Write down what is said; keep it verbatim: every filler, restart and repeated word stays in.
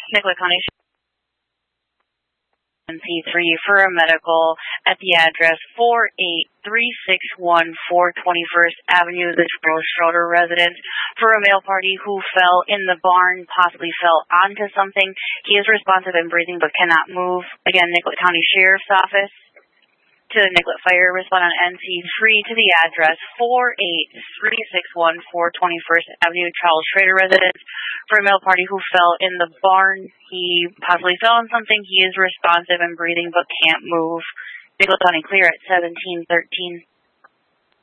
Nicollet County C three for a medical at the address four eight three six one four twenty-first Avenue, the Charles Schroeder residence, for a male party who fell in the barn, possibly fell onto something. He is responsive and breathing but cannot move. Again, Nicollet County Sheriff's Office. To the Nicollet Fire, respond on N C three to the address four eight three six one four twenty-first Avenue, Charles Schrader residence, for a male party who fell in the barn. He possibly fell on something. He is responsive and breathing but can't move. Nicollet County Clear at seventeen thirteen.